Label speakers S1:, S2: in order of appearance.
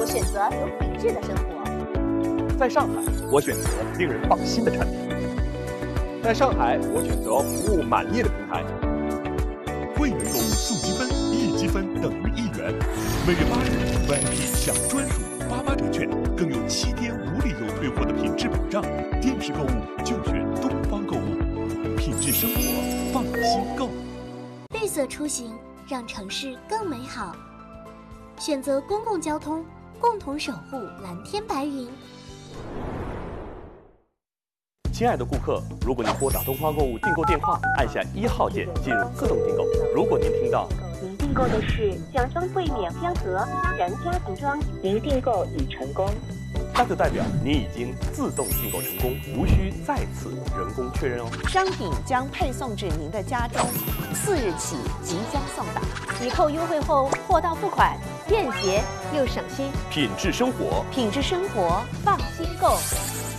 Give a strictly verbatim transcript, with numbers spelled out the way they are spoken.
S1: 我选择有品质的生活。
S2: 在上海，我选择令人放心的产品。在上海，我选择服务满意的平台。
S3: 会员购物送积分，一积分等于一元。每月八日 V I P 享专属八八折券，更有七天无理由退货的品质保障。电视购物就选东方购物，品质生活，放心购。
S4: 绿色出行，让城市更美好。选择公共交通，共同守护蓝天白云。
S2: 亲爱的顾客，如果您拨打东方购物订购电话，按下一号键进入自动订购。如果您听到
S5: 您订购的是奖装柜免香盒家人家庭装，您订购已成功，
S2: 那就代表您已经自动订购成功，无需再次人工确认哦。
S1: 商品将配送至您的家中，四日起即将送达。抵扣优惠后，货到付款，便捷又省心。
S2: 品质生活，
S1: 品质生活，放心购。